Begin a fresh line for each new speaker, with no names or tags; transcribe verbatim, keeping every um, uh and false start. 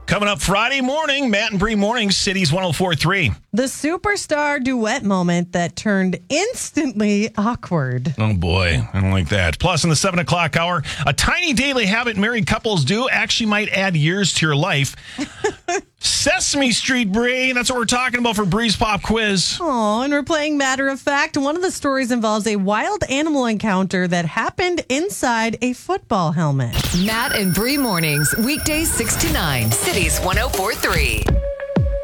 Coming up Friday morning, Matt and Bree Mornings, Cities one oh four point three.
The superstar duet moment that turned instantly awkward.
Oh, boy. I don't like that. Plus, in the seven o'clock hour, a tiny daily habit married couples do actually might add years to your life. Sesame Street, Bree. That's what we're talking about for Bree's Pop Quiz.
Oh, and we're playing Matter of Fact. One of the stories involves a wild animal encounter that happened inside a football helmet.
Matt and Bree Mornings, weekdays six to nine, Cities one oh four point three.